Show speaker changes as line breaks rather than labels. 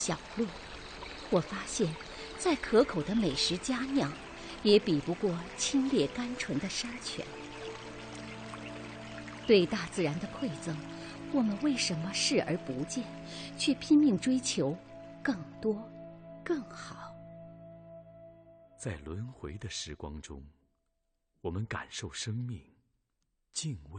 小路，我发现，再可口的美食佳酿，也比不过清冽甘醇的山泉。对大自然的馈赠，我们为什么视而不见，却拼命追求更多、更好？
在轮回的时光中，我们感受生命，敬畏